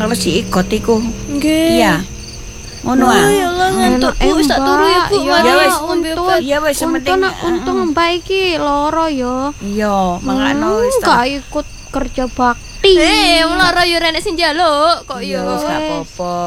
ngresi ikut iku. Nggih. Iya. Ngono ah. Ya Allah ngantuk Bu, wis tak turu ya Bu. Ya wis, ya wis penting. Untung Mbak iki loro ya. Iya, mangano wis Gak ikut kerja bakti. Lara yo renek sing njaluk kok yo. Wis gak apa-apa.